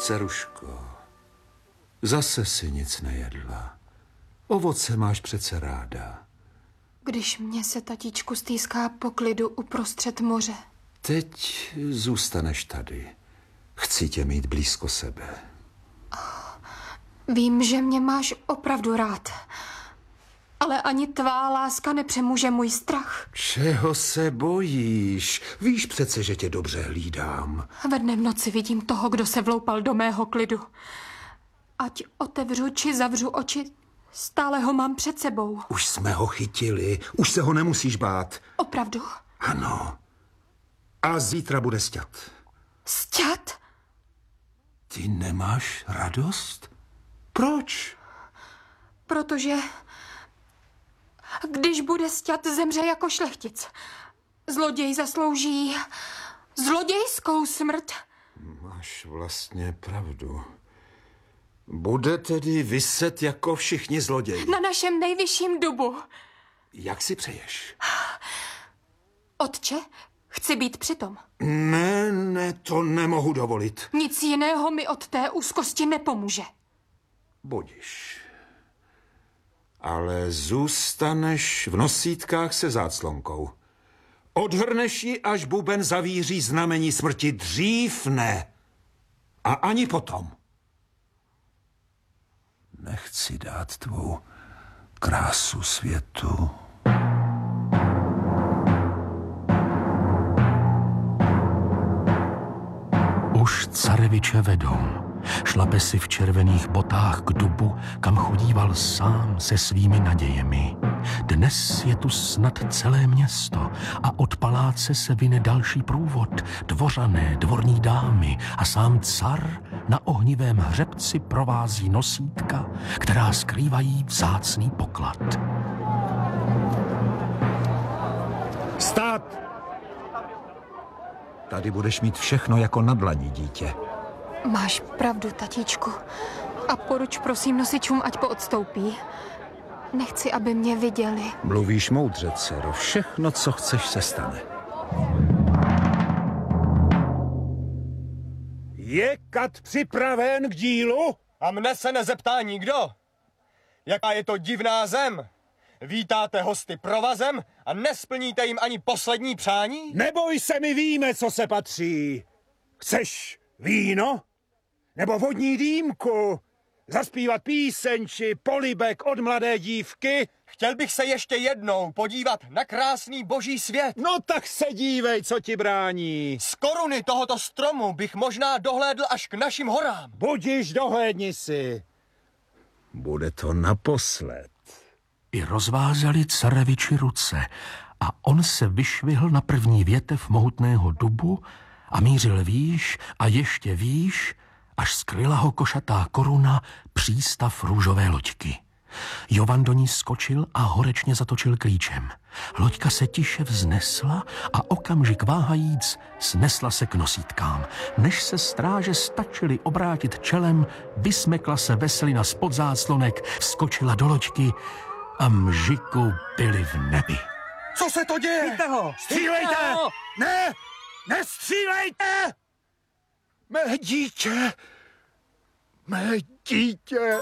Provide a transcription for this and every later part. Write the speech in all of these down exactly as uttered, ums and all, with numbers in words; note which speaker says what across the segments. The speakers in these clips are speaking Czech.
Speaker 1: Dceruško, zase si nic nejedla. Ovoce máš přece ráda.
Speaker 2: Když mě se tatíčku stýská po klidu uprostřed moře.
Speaker 1: Teď zůstaneš tady. Chci tě mít blízko sebe.
Speaker 2: Vím, že mě máš opravdu rád. Ale ani tvá láska nepřemůže můj strach.
Speaker 1: Čeho se bojíš? Víš přece, že tě dobře hlídám.
Speaker 2: Ve dne v noci vidím toho, kdo se vloupal do mého klidu. Ať otevřu či zavřu oči, stále ho mám před sebou.
Speaker 1: Už jsme ho chytili, už se ho nemusíš bát.
Speaker 2: Opravdu?
Speaker 1: Ano. A zítra bude sťat.
Speaker 2: Sťat?
Speaker 1: Ty nemáš radost? Proč?
Speaker 2: Protože když bude sťat, zemře jako šlechtic. Zloděj zaslouží zlodějskou smrt.
Speaker 1: Máš vlastně pravdu. Bude tedy viset jako všichni zloději.
Speaker 2: Na našem nejvyšším dubu.
Speaker 1: Jak si přeješ?
Speaker 2: Otče, chci být přitom.
Speaker 1: Ne, ne, to nemohu dovolit.
Speaker 2: Nic jiného mi od té úzkosti nepomůže.
Speaker 1: Budiš. Ale zůstaneš v nosítkách se záclonkou. Odhrneš ji, až buben zavíří znamení smrti. Dřív ne. A ani potom. Nechci dát tvou krásu světu.
Speaker 3: Už careviče vedou. Šlape si v červených botách k dubu, kam chodíval sám se svými nadějemi. Dnes je tu snad celé město a od paláce se vyne další průvod. Dvořané, dvorní dámy a sám car na ohnivém hřebci provází nosítka, která skrývají vzácný poklad.
Speaker 1: Stát! Tady budeš mít všechno jako na dlani, dítě.
Speaker 2: Máš pravdu, tatíčku. A poruč prosím nosičům, ať poodstoupí. Nechci, aby mě viděli.
Speaker 1: Mluvíš moudře, dcero. Všechno, co chceš, se stane.
Speaker 4: Je kat připraven k dílu? A mne se nezeptá nikdo. Jaká je to divná zem? Vítáte hosty provazem a nesplníte jim ani poslední přání?
Speaker 5: Neboj se, my víme, co se patří. Chceš víno? Nebo vodní dýmku? Zaspívat píseň či polibek od mladé dívky?
Speaker 4: Chtěl bych se ještě jednou podívat na krásný boží svět.
Speaker 5: No tak se dívej, co ti brání.
Speaker 4: Z koruny tohoto stromu bych možná dohlédl až k našim horám.
Speaker 5: Budiš, dohlédni si.
Speaker 1: Bude to naposled.
Speaker 3: I rozvázali careviči ruce a on se vyšvihl na první větev mohutného dubu a mířil výš a ještě výš, až skryla ho košatá koruna přístav růžové loďky. Jovan do ní skočil a horečně zatočil klíčem. Loďka se tiše vznesla a okamžik váhajíc snesla se k nosítkám. Než se stráže stačili obrátit čelem, vysmekla se veselina spod záclonek, vskočila do loďky a mžiku byli v nebi.
Speaker 4: Co se to děje?
Speaker 5: Chyťte ho! Střílejte! Ne! Nestřílejte! Mé dítě! Mé dítě!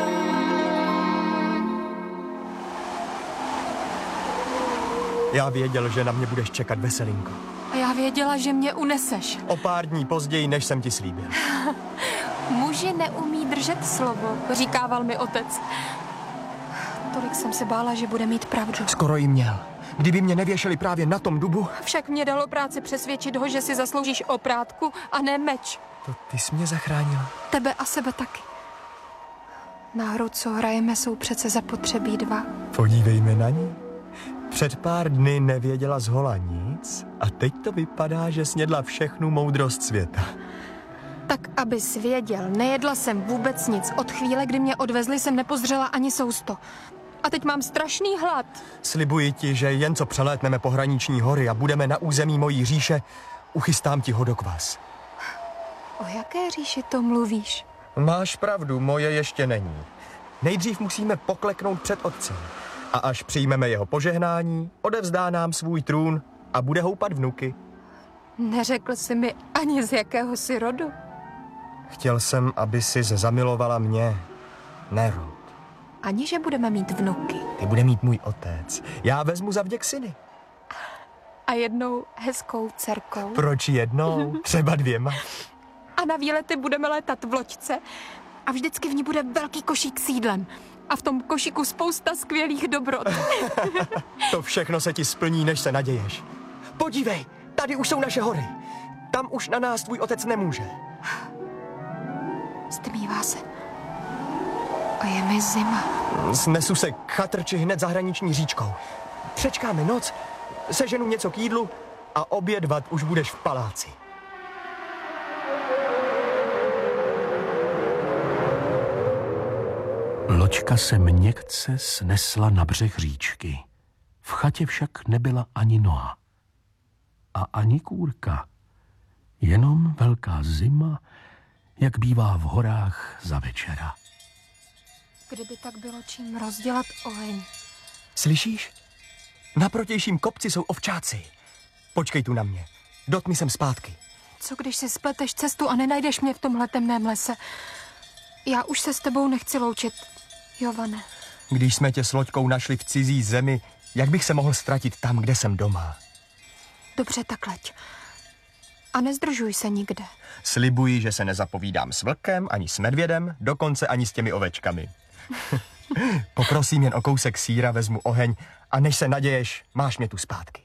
Speaker 4: Já věděl, že na mě budeš čekat, veselinko.
Speaker 2: A já věděla, že mě uneseš.
Speaker 4: O pár dní později, než jsem ti slíbil.
Speaker 2: Muži neumí držet slovo, říkával mi otec. Tolik jsem se bála, že bude mít pravdu.
Speaker 4: Skoro jí měl. Kdyby mě nevěšeli právě na tom dubu...
Speaker 2: Však mě dalo práci přesvědčit ho, že si zasloužíš oprátku a ne meč.
Speaker 4: To ty jsi mě zachránila.
Speaker 2: Tebe a sebe taky. Na hru, co hrajeme, jsou přece zapotřebí dva.
Speaker 4: Podívejme na ní. Před pár dny nevěděla z hola nic a teď to vypadá, že snědla všechnu moudrost světa.
Speaker 2: Tak abys věděl, nejedla jsem vůbec nic. Od chvíle, kdy mě odvezli, jsem nepozřela ani sousto. A teď mám strašný hlad.
Speaker 4: Slibuji ti, že jen co přelétneme pohraniční hory a budeme na území mojí říše, uchystám ti hodokvas.
Speaker 2: O jaké říši to mluvíš?
Speaker 4: Máš pravdu, moje ještě není. Nejdřív musíme pokleknout před otcem. A až přijmeme jeho požehnání, odevzdá nám svůj trůn a bude houpat vnuky.
Speaker 2: Neřekl jsi mi ani z jakého jsi rodu.
Speaker 4: Chtěl jsem, aby si zamilovala mě, ne Ruth.
Speaker 2: Ani že budeme mít vnuky.
Speaker 4: Ty bude mít můj otec. Já vezmu za vděk syny.
Speaker 2: A jednou hezkou dcerkou.
Speaker 4: Proč jednou? Třeba dvěma.
Speaker 2: A na výlety budeme létat v loďce a vždycky v ní bude velký košík s jídlem. A v tom košíku spousta skvělých dobrot.
Speaker 4: To všechno se ti splní, než se naděješ. Podívej, tady už jsou naše hory. Tam už na nás tvůj otec nemůže.
Speaker 2: Stmívá se. A je mi zima.
Speaker 4: Snesu se k chatrči hned za hraniční říčkou. Přečkáme noc, seženu něco k jídlu a obědvat už budeš v paláci.
Speaker 3: Loďka se měkce snesla na břeh říčky. V chatě však nebyla ani Noa. A ani kůrka. Jenom velká zima, jak bývá v horách za večera.
Speaker 2: Kdyby tak bylo čím rozdělat oheň.
Speaker 4: Slyšíš? Na protějším kopci jsou ovčáci. Počkej tu na mě. Do tmy jsem zpátky.
Speaker 2: Co když si spleteš cestu a nenajdeš mě v tomhle temném lese? Já už se s tebou nechci loučit, Jovane.
Speaker 4: Když jsme tě s loďkou našli v cizí zemi, jak bych se mohl ztratit tam, kde jsem doma?
Speaker 2: Dobře, tak leď. A nezdržuj se nikde.
Speaker 4: Slibuji, že se nezapovídám s vlkem, ani s medvědem, dokonce ani s těmi ovečkami. Poprosím jen o kousek sýra, vezmu oheň a než se naděješ, máš mě tu zpátky.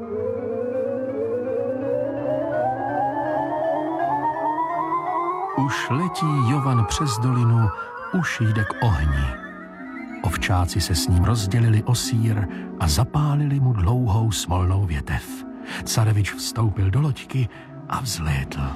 Speaker 3: Už letí Jovan přes dolinu, už jde k ohni. Ovčáci se s ním rozdělili o sýr a zapálili mu dlouhou smolnou větev. Carevič vstoupil do loďky a vzlétl.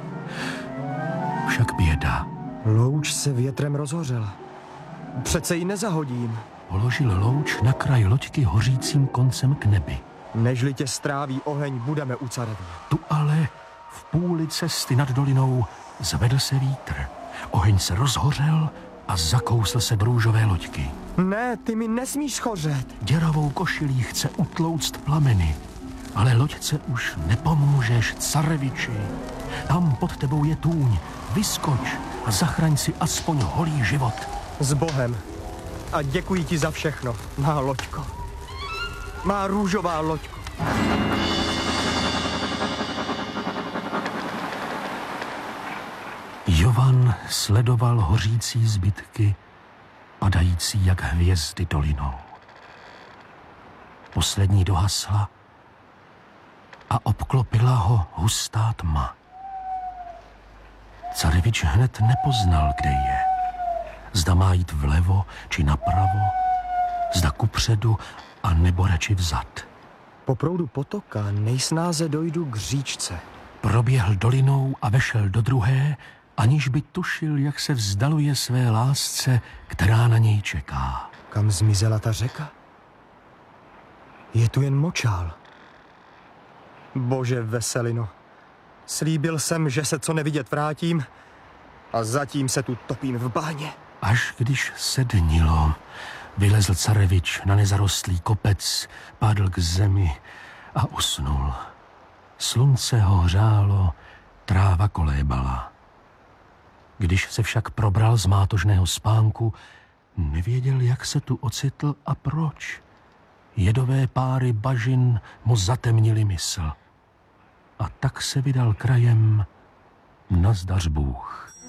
Speaker 3: Však běda.
Speaker 4: Louč se větrem rozhořela. Přece ji nezahodím.
Speaker 3: Položil louč na kraj loďky hořícím koncem k nebi.
Speaker 4: Nežli tě stráví oheň, budeme u Carevy.
Speaker 3: Tu ale v půli cesty nad dolinou zvedl se vítr. Oheň se rozhořel a zakousl se do růžové loďky.
Speaker 4: Ne, ty mi nesmíš schořet.
Speaker 3: Děravou košilí chce utlouct plameny, ale loďce už nepomůžeš, Careviči. Tam pod tebou je tůň. Vyskoč a zachraň si aspoň holý život.
Speaker 4: S Bohem. A děkuji ti za všechno, má loďko. Má růžová loďko.
Speaker 3: Jovan sledoval hořící zbytky, padající jak hvězdy dolinou. Poslední dohasla a obklopila ho hustá tma. Carevič hned nepoznal, kde je. Zda má jít vlevo či napravo, zda kupředu a nebo radši vzad.
Speaker 4: Po proudu potoka nejsnáze dojdu k říčce.
Speaker 3: Proběhl dolinou a vešel do druhé, aniž by tušil, jak se vzdaluje své lásce, která na něj čeká.
Speaker 4: Kam zmizela ta řeka? Je tu jen močál. Bože veselino, slíbil jsem, že se co nevidět vrátím a zatím se tu topím v báně.
Speaker 3: Až když se dnilo, vylezl Carevič na nezarostlý kopec, padl k zemi a usnul. Slunce ho hřálo, tráva kolébala. Když se však probral z mátožného spánku, nevěděl, jak se tu ocitl a proč. Jedové páry bažin mu zatemnili mysl. A tak se vydal krajem nazdař Bůh.